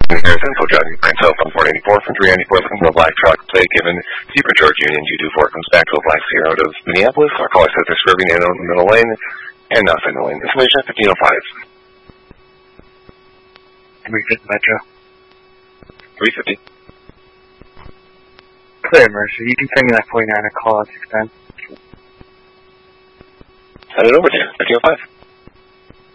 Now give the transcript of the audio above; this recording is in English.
Harrison, co driving myself on 484 from 394 looking for a black truck. Plate given Zebra George Union U24 comes back to a black Sierra out of Minneapolis. Our caller says they're swerving in on the middle lane and outside the lane. Information at 1505. 350 Metro. 350. Clear, Mercer. You can send me that 49 call at 610. Send it over to you. 1505.